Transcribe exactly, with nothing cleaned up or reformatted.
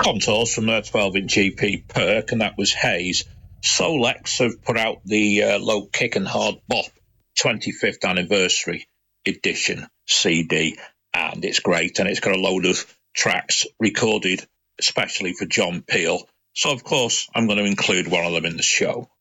Contours from their twelve-inch E P Perk, and that was Haze. Solex have put out the uh, Low Kick and Hard Bop twenty-fifth Anniversary Edition C D, and it's great, and it's got a load of tracks recorded especially for John Peel. So, of course, I'm going to include one of them in the show.